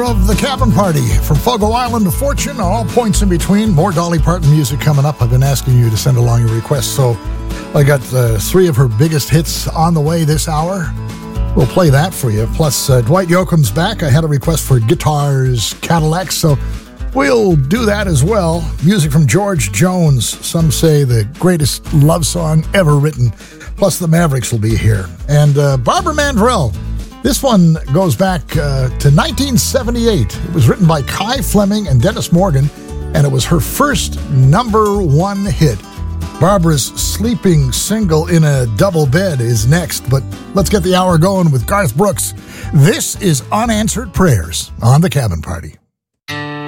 of the Cabin Party. From Fogo Island to Fortune, all points in between. More Dolly Parton music coming up. I've been asking you to send along your requests, so I got 3 of her biggest hits on the way this hour. We'll play that for you. Plus, Dwight Yoakam's back. I had a request for Guitars Cadillacs, so we'll do that as well. Music from George Jones. Some say the greatest love song ever written. Plus, the Mavericks will be here. And Barbara Mandrell. This one goes back to 1978. It was written by Kai Fleming and Dennis Morgan, and it was her first #1 hit. Barbara's Sleeping Single in a Double Bed is next, but let's get the hour going with Garth Brooks. This is Unanswered Prayers on the Cabin Party.